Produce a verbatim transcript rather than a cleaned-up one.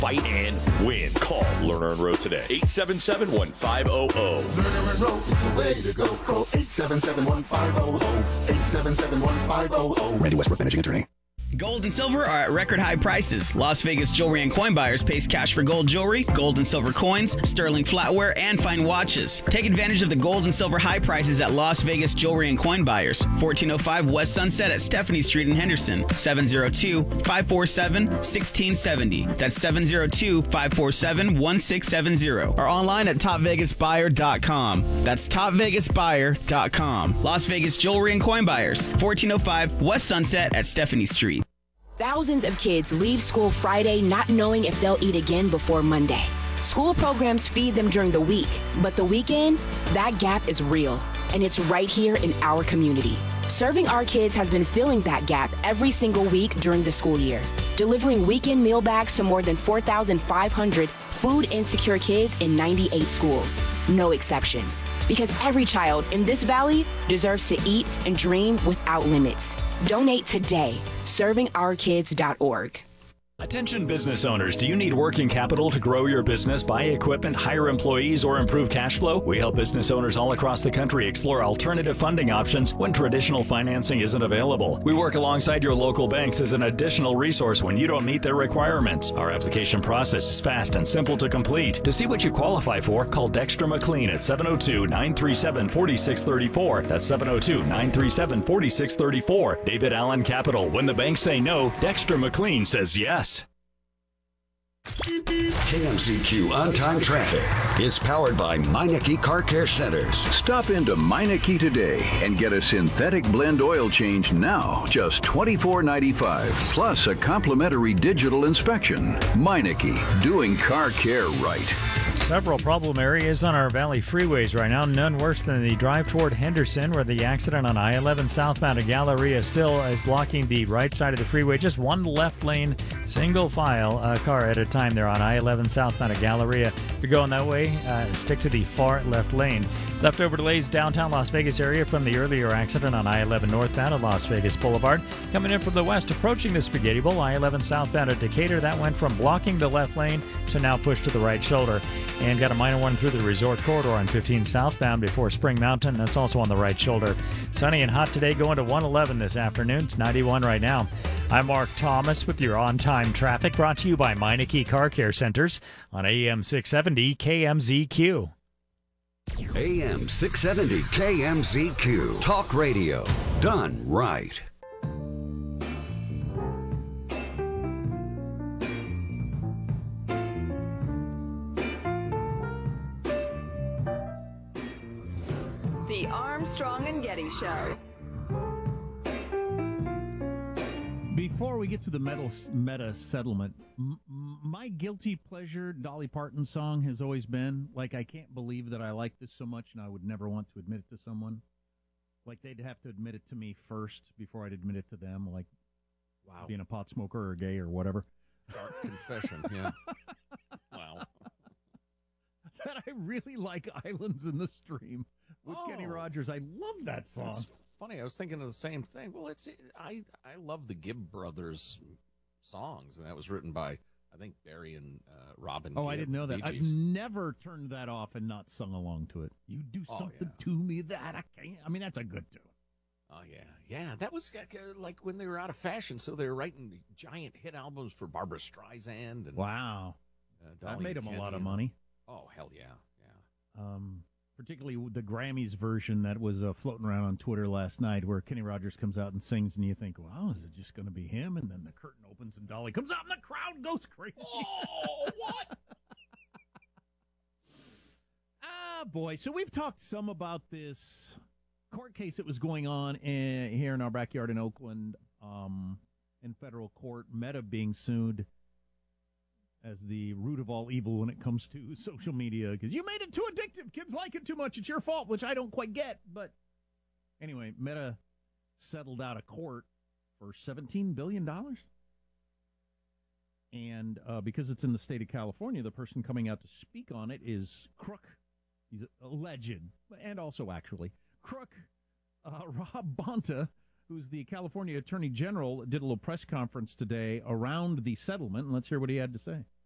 fight and win. Call Lerner and Rowe today. eight seven seven, one five zero zero. Lerner and Rowe is the way to go. Call eight seven seven, one five zero zero. eight seven seven, one five zero zero. Randy Westbrook, managing attorney. Gold and silver are at record high prices. Las Vegas Jewelry and Coin Buyers pays cash for gold jewelry, gold and silver coins, sterling flatware, and fine watches. Take advantage of the gold and silver high prices at Las Vegas Jewelry and Coin Buyers, fourteen oh five West Sunset at Stephanie Street in Henderson, seven oh two, five four seven, one six seven oh. That's seven oh two, five four seven, one six seven oh. Or online at top vegas buyer dot com. That's top vegas buyer dot com. Las Vegas Jewelry and Coin Buyers, fourteen oh five West Sunset at Stephanie Street. Thousands of kids leave school Friday not knowing if they'll eat again before Monday. School programs feed them during the week, but the weekend, that gap is real, and it's right here in our community. Serving Our Kids has been filling that gap every single week during the school year, delivering weekend meal bags to more than four thousand five hundred food-insecure kids in ninety-eight schools. No exceptions, because every child in this valley deserves to eat and dream without limits. Donate today. serving our kids dot org. Attention business owners, do you need working capital to grow your business, buy equipment, hire employees, or improve cash flow? We help business owners all across the country explore alternative funding options when traditional financing isn't available. We work alongside your local banks as an additional resource when you don't meet their requirements. Our application process is fast and simple to complete. To see what you qualify for, call Dexter McLean at seven oh two, nine three seven, four six three four. That's seven oh two, nine three seven, four six three four. David Allen Capital. When the banks say no, Dexter McLean says yes. K M Z Q On Time Traffic is powered by Meineke Car Care Centers. Stop into Meineke today and get a synthetic blend oil change now, just twenty-four ninety-five, plus a complimentary digital inspection. Meineke, doing car care right. Several problem areas on our Valley freeways right now, none worse than the drive toward Henderson, where the accident on I eleven southbound at Galleria still is blocking the right side of the freeway. Just one left lane, single file uh, car at a time there on I eleven southbound at Galleria. If you're going that way, uh, stick to the far left lane. Leftover delays downtown Las Vegas area from the earlier accident on I eleven northbound at Las Vegas Boulevard. Coming in from the west, approaching the Spaghetti Bowl, I eleven southbound at Decatur. That went from blocking the left lane to now pushed to the right shoulder. And got a minor one through the resort corridor on fifteen southbound before Spring Mountain. That's also on the right shoulder. Sunny and hot today, going to one eleven this afternoon. It's ninety-one right now. I'm Mark Thomas with your on-time traffic, brought to you by Meineke Car Care Centers on A M six seventy K M Z Q. A M six seventy K M Z Q. Talk radio. Done right. The Armstrong and Getty Show. Before we get to the meta, meta settlement, m- my guilty pleasure Dolly Parton song has always been, like, I can't believe that I like this so much and I would never want to admit it to someone. Like, they'd have to admit it to me first before I'd admit it to them, like wow. being a pot smoker or gay or whatever. Dark confession, yeah. Wow. That I really like Islands in the Stream with oh, Kenny Rogers. I love that song. That's funny. I was thinking of the same thing. Well, it's I I love the Gibb brothers songs, and that was written by, I think, Barry and uh, Robin. Oh, Gibb, I didn't know that. Bee I've Gees. never turned that off and not sung along to it. You do Oh, something yeah. to me that I can't. I mean, that's a good tune. Oh, yeah. Yeah, that was uh, like when they were out of fashion, so they were writing giant hit albums for Barbara Streisand. And, Wow. uh, That Dolly made them a Kenny lot of and- money. Oh, hell yeah. Yeah. Um, particularly the Grammys version that was uh, floating around on Twitter last night, where Kenny Rogers comes out and sings, and you think, wow, is it just going to be him? And then the curtain opens and Dolly comes out and the crowd goes crazy. Oh, what? Ah, boy. So we've talked some about this court case that was going on in, here in our backyard in Oakland, um, in federal court, Meta being sued as the root of all evil when it comes to social media, because you made it too addictive. Kids like it too much. It's your fault, which I don't quite get. But anyway, Meta settled out of court for seventeen billion dollars. And uh, because it's in the state of California, the person coming out to speak on it is Crook. He's a legend, and also actually Crook. Uh, Rob Bonta, who's the California Attorney General, did a little press conference today around the settlement, and let's hear what he had to say.